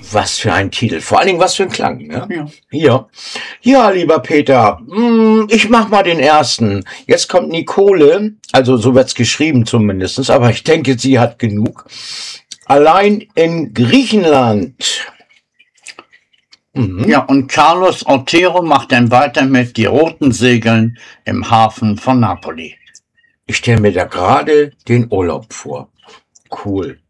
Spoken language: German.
Was für ein Titel. Vor allen Dingen was für ein Klang, ne? Ja. Hier. Ja, lieber Peter, ich mach mal den ersten. Jetzt kommt Nicole, also so wird's geschrieben zumindestens, aber ich denke, sie hat genug. Allein in Griechenland. Ja, und Carlos Otero macht dann weiter mit Die roten Segeln im Hafen von Napoli. Ich stelle mir da gerade den Urlaub vor. Cool.